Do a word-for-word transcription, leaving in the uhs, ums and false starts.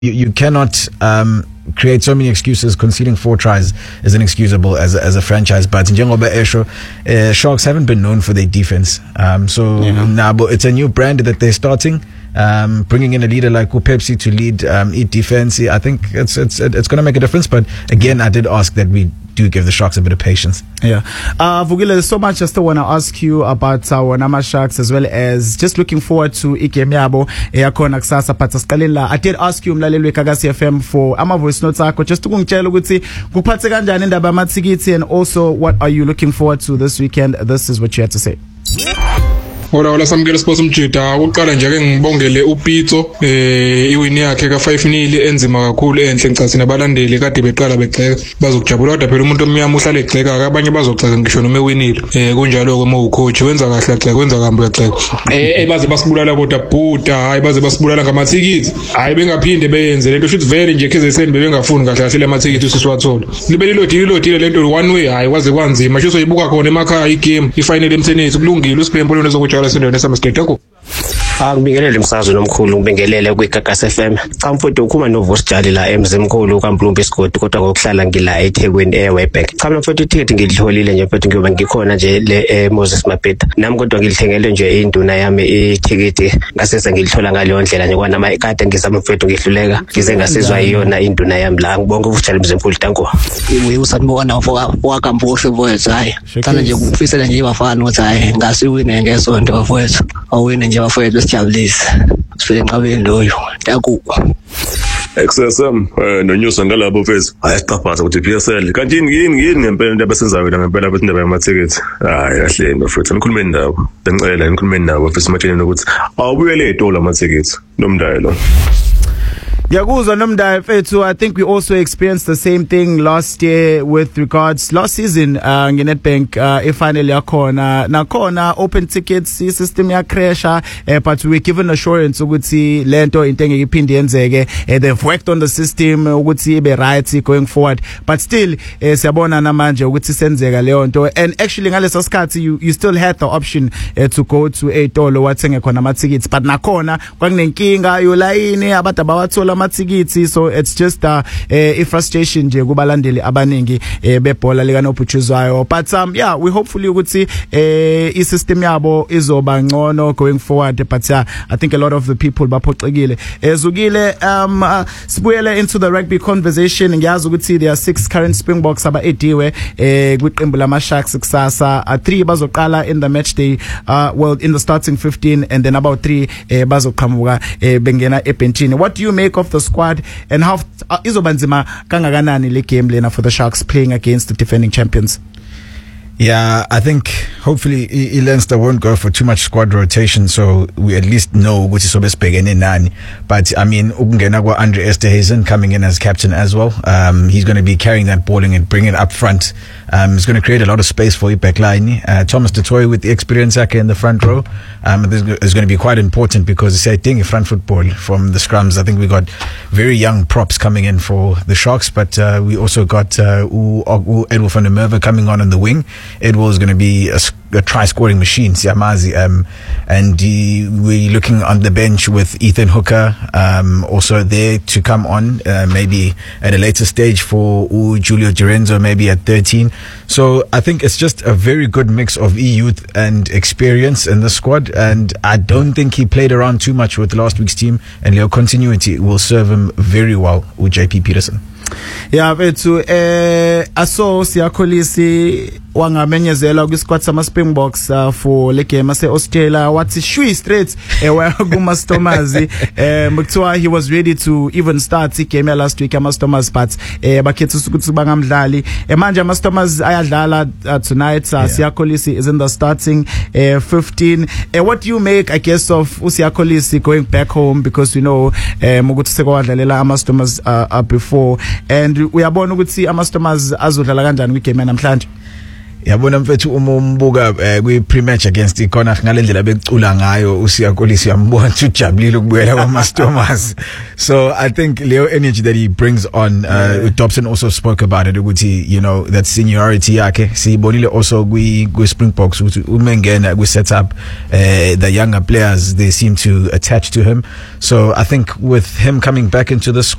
You, you cannot um, create so many excuses. Conceding four tries is inexcusable as a, as a franchise. But in Njengoba Esho, uh, Sharks haven't been known for their defense. Um, so yeah. now, but it's a new brand that they're starting. Um, bringing in a leader like Pepsi to lead um, eat defense, I think it's it's it's going to make a difference. But again, I did ask that we do give the Sharks a bit of patience. Yeah. Uh, Vukile, there's so much I still want to ask you about our Nama Sharks, as well as just looking forward to igame yabo eyakhona kusasa. But asiqalela, I did ask you umlaleli weKagasi F M for ama voice notes akho, just ukungitshela ukuthi kuphathe kanjani indaba yamathikithi, and also what are you looking forward to this weekend. This is what you had to say. Hola hola samukela Sports Mjida. Ukuqala nje ake ngibongele uPitso eh iwini yakhe ka five nil enzima kakhulu enhle ngicatsi nabalandeli kade beqala begxeka bazokujabula, kodwa phela umuntu omnyama uhlale egxeka, abanye bazogxeka ngisho noma ewinile. Eh kunjalo ke mo ucoach wenza kahle agxeka, wenza kambi agxeka. Eh baze basibulala kodwa bhuda, hayi baze basibulala ngamathikithi. Hayi bengaphinde beyenze lento, should very nje khezeseni bebengafuni kahle kahle amathikithi usisiwathola. Libe lilodile lilodile lento one way, hayi waze kwanzima. Sho soyibuka khona emakhaya iGame ifinal emthenisi kulungile uSiphembo lona zokujala sendweni esamastedako. Angibingelele umsakazo nomkhulu, ngibingelele kwiGagasi F M. Cha mfowethu ukhuma noVosjali la emzimkhulu kaMplumbi Sigodi, kodwa ngokuhlala ngila eThekwini eWebbank. Cha mfowethu ithikithi ngilitholile nje mfowethu, ngiyoba ngikhona nje le Moses Mabhida. Nami kodwa ngilithengele nje induna yami ithikithi, ngasese ngilithola ngaleyo ndlela nje kwana ama ikade ngizama mfowethu ngihluleka ngize ngasizwa iyona induna yami la. Ngibonke uVosjali mzimkhulu, tanko. Iwe usanibona mfoka wakamphoshe mfowethu, hayi thana nje ukufisela nje bafana ukuthi hayi ngasiwine ngesonto mfowethu, awine nje bafowethu sijabulise sifike nqabeni loyo tanko. X S M eh no-news ngalabo mfethu ayasiqaphaza ukuthi P S L kanti yini yini yini ngempela into abasenzayo la ngempela bethi indaba yamathikithi. Hayi kahle mfethu, nikhulumeni nabo, bengicela nikhulumeni nabo mfethu matsheni ukuthi awubuyele etolo amathikithi nomndayelo. Yakuza nomdaya mfethu, I think we also experienced the same thing last year with regards last season uh, ngeNetbank uh, ifinally yakhona nakhona open tickets system ya crasher, uh, but we were given assurance ukuthi lento into engeke iphinde yenzeke. uh, they've worked on the system ukuthi ibe right going forward, but still uh, siyabona namanje ukuthi senzeka leyo nto. And actually ngaleso sikhathi you, you still had the option uh, to go to a tolo wathenge khona ama tickets, but nakhona kwakunenkinga yo line abantu abawathola mathikithi. So it's just uh, a frustration nje kubalandeli abaningi bebhola lika nophutshuzwayo. But um yeah, we hopefully ukuthi eh I system yabo izoba ngcono going forward. But uh, I think a lot of the people baphoxekile. Ezukile um uh, sibuyele into the rugby conversation. Ngiyazi ukuthi there are six current Springboks aba ediwe eh kwiqembu lama Sharks kusasa. uh, three bazoqala in the match day, uh well in the starting fifteen, and then about three eh bazoqhamuka eh bengena ebenchini. What do you make of the squad, and how uh, izobanzima kangakanani le game lena for the Sharks playing against the defending champions? Yeah, I think hopefully I- Leinster won't go for too much squad rotation, so we at least know what is sobesibhekene nani. But I mean, ukungena kwa Andre Esterhuizen coming in as captain as well. Um, he's going to be carrying that balling and bringing it up front. Um, it's going to create a lot of space for back line. Uh, Thomas du Toit with the experience in the front row. Um, this is going to be quite important because it's a thing front football from the scrums. I think we got very young props coming in for the Sharks, but uh, we also got uh, U- U- Edwin van der Merwe coming on on the wing. Edward is going to be a, a try-scoring machine, Siamazi, um, and the, we're looking on the bench with Ethan Hooker um, also there to come on, uh, maybe at a later stage for uh, Julio Girenzo, maybe at thirteen. So I think it's just a very good mix of e-youth and experience in the squad, and I don't think he played around too much with last week's team, and Leo continuity will serve him very well with J P Peterson. Yeah, bethu eh aso siyakholisi wangamenyezela kwisquad sama Springboks uh, for le game ase Australia wathi shui straight eh kuma Stomazi eh mkuthiwa he was ready to even start the game last week ama Stomas, but eh bakhetha ukuthi bangamdlali. eh manje ama Stomas ayadlala uh, tonight. uh, yeah. Siyakholisi is in the starting uh, fifteen. eh what do you make, I guess, of uSiyakholisi going back home, because we know eh ukuthi sekwadlalela ama Stomas uh, uh, before, and uyabona ukuthi ama Stomas azodlala kanjani kwi game namhlanje? yabona mfethu uma umbuka kwi pre-match against iConnacht ngalendlela becula ngayo uSiya Kolisi yambona ukuthi ujabulile ukubuyela kwaMastomas. So I think Leo energy that he brings on, uh, Dobson also spoke about it ukuthi, you know, that seniority yakhe siyibonile also kwi kwi Springboks ukuthi umengena kwi setup, uh, the younger players they seem to attach to him. So I think with him coming back into the